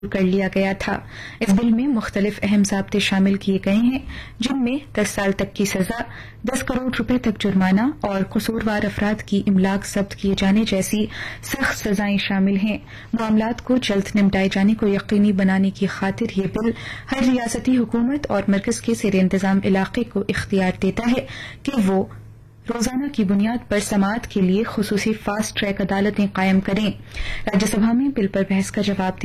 कर लिया गया था। इस बिल में मुख्तलिफ अहम ज़ाब्ते शामिल किए गए हैं, जिनमें 10 साल तक की सजा, 10 करोड़ रुपए तक जुर्माना और कसूरवार अफराद की इमलाक जब्त किए जाने जैसी सख्त सजाएं शामिल हैं। मामलात को जल्द निपटाए जाने को यकीनी बनाने की खातिर यह बिल हर रियासती हुकूमत और मरकज के ज़ेर इंतजाम इलाके को इख्तियार देता है कि वो रोजाना की बुनियाद पर समाअत के लिए खुसूसी फास्ट ट्रैक अदालतें कायम करें। राज्यसभा में बिल पर बहस का जवाब